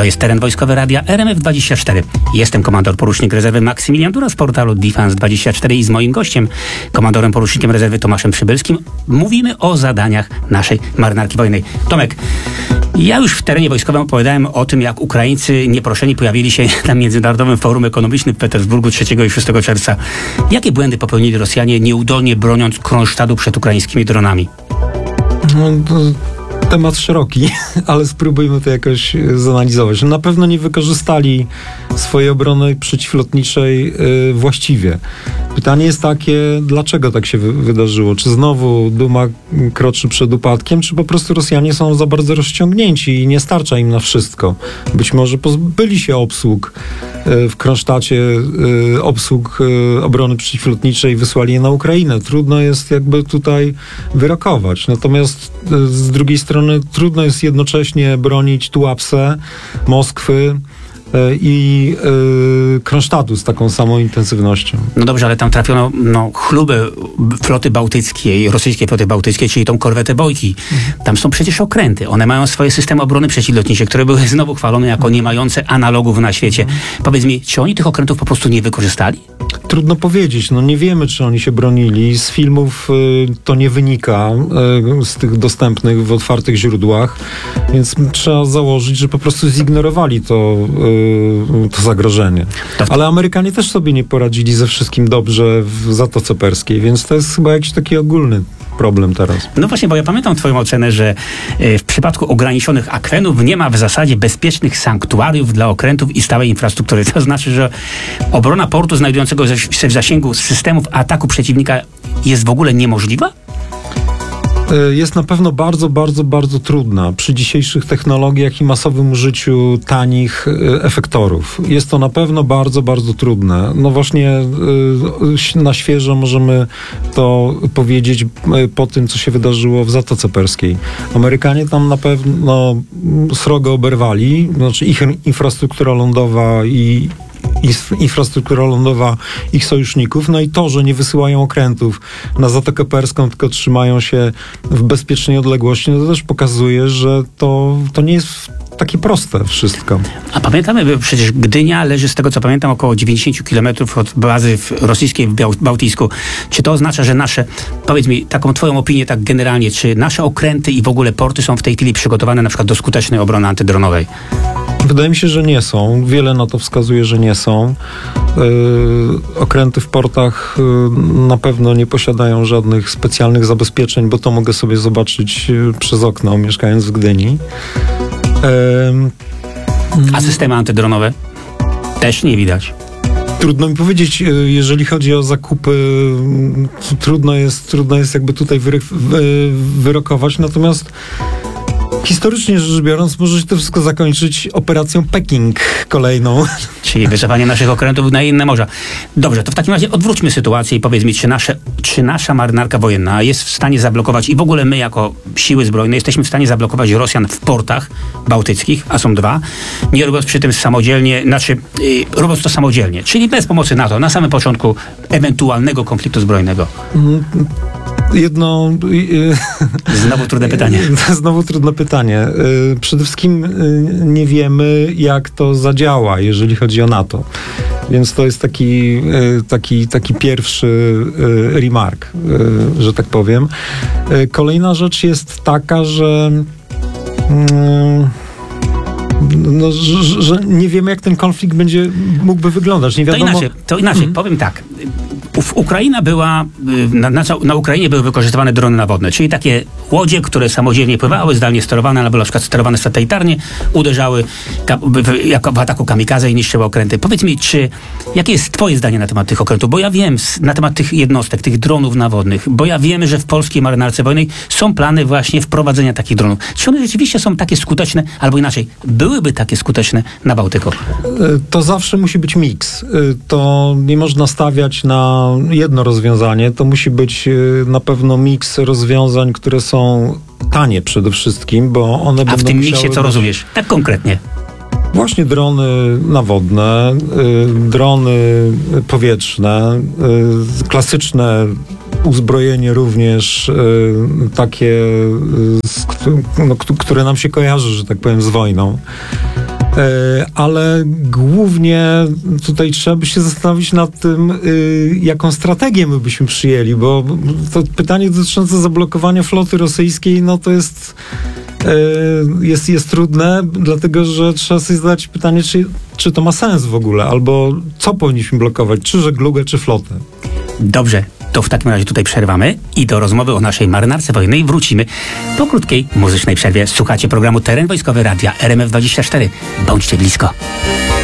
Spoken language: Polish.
jest Teren Wojskowy Radia RMF24. Jestem komandor porucznik rezerwy Maksymilian Dura z portalu Defense24 i z moim gościem, komandorem porucznikiem rezerwy Tomaszem Przybylskim, mówimy o zadaniach naszej marynarki wojennej. Tomek, ja już w Terenie Wojskowym opowiadałem o tym, jak Ukraińcy nieproszeni pojawili się na Międzynarodowym Forum Ekonomicznym w Petersburgu 3 i 6 czerwca. Jakie błędy popełnili Rosjanie, nieudolnie broniąc Kronsztadu przed ukraińskimi dronami? Temat szeroki, ale spróbujmy to jakoś zanalizować. Na pewno nie wykorzystali swojej obrony przeciwlotniczej właściwie. Pytanie jest takie, dlaczego tak się wydarzyło? Czy znowu duma kroczy przed upadkiem, czy po prostu Rosjanie są za bardzo rozciągnięci i nie starcza im na wszystko? Być może pozbyli się obsług w Kronsztacie, obsług obrony przeciwlotniczej i wysłali je na Ukrainę. Trudno jest jakby tutaj wyrokować. Natomiast z drugiej strony trudno jest jednocześnie bronić Tułapse, Moskwy i Kronsztatu z taką samą intensywnością. No dobrze, ale tam trafiono chlubę floty bałtyckiej, rosyjskiej floty bałtyckiej, czyli tą korwetę Bojki. Tam są przecież okręty. One mają swoje systemy obrony przeciwlotniczej, które były znowu chwalone jako nie mające analogów na świecie. Powiedz mi, czy oni tych okrętów po prostu nie wykorzystali? Trudno powiedzieć. Nie wiemy, czy oni się bronili. Z filmów to nie wynika, z tych dostępnych w otwartych źródłach, więc trzeba założyć, że po prostu zignorowali to zagrożenie. Ale Amerykanie też sobie nie poradzili ze wszystkim dobrze w Zatoce Perskiej, więc to jest chyba jakiś taki ogólny problem teraz. No właśnie, bo ja pamiętam twoją ocenę, że w przypadku ograniczonych akwenów nie ma w zasadzie bezpiecznych sanktuariów dla okrętów i stałej infrastruktury. To znaczy, że obrona portu znajdującego się w zasięgu systemów ataku przeciwnika jest w ogóle niemożliwa? Jest na pewno bardzo, bardzo, bardzo trudna przy dzisiejszych technologiach i masowym użyciu tanich efektorów. Jest to na pewno bardzo, bardzo trudne. Właśnie na świeżo możemy to powiedzieć po tym, co się wydarzyło w Zatoce Perskiej. Amerykanie tam na pewno srogo oberwali, ich infrastruktura lądowa i infrastruktura lądowa ich sojuszników, i to, że nie wysyłają okrętów na Zatokę Perską, tylko trzymają się w bezpiecznej odległości, to też pokazuje, że to nie jest takie proste wszystko. A przecież Gdynia leży, z tego co pamiętam, około 90 km od bazy rosyjskiej w Bałtycku. Czy to oznacza, że powiedz mi taką twoją opinię tak generalnie, czy nasze okręty i w ogóle porty są w tej chwili przygotowane na przykład do skutecznej obrony antydronowej? Wydaje mi się, że nie są. Wiele na to wskazuje, że nie są. Okręty w portach na pewno nie posiadają żadnych specjalnych zabezpieczeń, bo to mogę sobie zobaczyć przez okno, mieszkając w Gdyni. A systemy antydronowe? Też nie widać. Trudno mi powiedzieć, jeżeli chodzi o zakupy, trudno jest jakby tutaj wyrokować, natomiast historycznie rzecz biorąc, może się to wszystko zakończyć operacją Peking kolejną. Czyli wycofanie naszych okrętów na inne morza. Dobrze, to w takim razie odwróćmy sytuację i powiedz mi, czy nasza marynarka wojenna jest w stanie zablokować i w ogóle my jako siły zbrojne jesteśmy w stanie zablokować Rosjan w portach bałtyckich, a są dwa, nie robiąc przy tym robiąc to samodzielnie, czyli bez pomocy NATO, na samym początku ewentualnego konfliktu zbrojnego. Znowu trudne pytanie. Znowu trudne pytanie. Przede wszystkim nie wiemy, jak to zadziała, jeżeli chodzi o NATO. Więc to jest taki pierwszy remark, że tak powiem. Kolejna rzecz jest taka, że że nie wiemy, jak ten konflikt mógłby wyglądać. Nie wiadomo. To inaczej. Powiem tak. Ukraina była, na Ukrainie były wykorzystywane drony nawodne, czyli takie łodzie, które samodzielnie pływały, zdalnie sterowane, albo na przykład sterowane satelitarnie, uderzały jako w ataku kamikadze i niszczyły okręty. Powiedz mi, jakie jest twoje zdanie na temat tych okrętów? Bo ja wiem, na temat tych jednostek, tych dronów nawodnych, bo ja wiem, że w polskiej marynarce wojennej są plany właśnie wprowadzenia takich dronów. Czy one rzeczywiście są takie skuteczne, albo inaczej, byłyby takie skuteczne na Bałtyku? To zawsze musi być miks. To nie można stawiać na jedno rozwiązanie. To musi być na pewno miks rozwiązań, które są tanie przede wszystkim, bo one będą. A w tym miksie co rozumiesz? Tak konkretnie. Właśnie drony nawodne, drony powietrzne, klasyczne uzbrojenie również takie, które nam się kojarzy, że tak powiem, z wojną. Ale głównie tutaj trzeba by się zastanowić nad tym, jaką strategię my byśmy przyjęli, bo to pytanie dotyczące zablokowania floty rosyjskiej, no to jest trudne, dlatego że trzeba sobie zadać pytanie, czy to ma sens w ogóle, albo co powinniśmy blokować, czy żeglugę, czy flotę. Dobrze, to w takim razie tutaj przerwamy i do rozmowy o naszej marynarce wojennej wrócimy po krótkiej muzycznej przerwie. Słuchacie programu Teren Wojskowy Radia RMF24. Bądźcie blisko.